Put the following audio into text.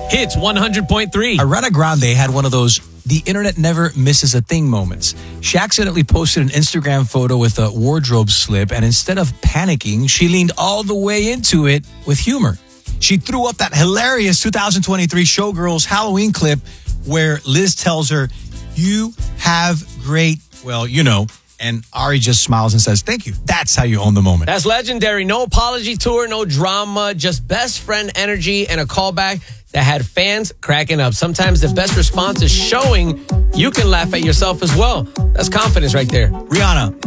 Hits 100.3. Ariana Grande had one of those the internet never misses a thing moments. She accidentally posted an Instagram photo with a wardrobe slip, and instead of panicking, she leaned all the way into it with humor. She threw up that hilarious 2023 Showgirls Halloween clip where Liz tells her, "You have great," well, you know, and Ari just smiles and says, "Thank you." That's how you own the moment. That's legendary. No apology tour, no drama, just best friend energy and a callback that had fans cracking up. Sometimes the best response is showing you can laugh at yourself as well. That's confidence right there. Rihanna.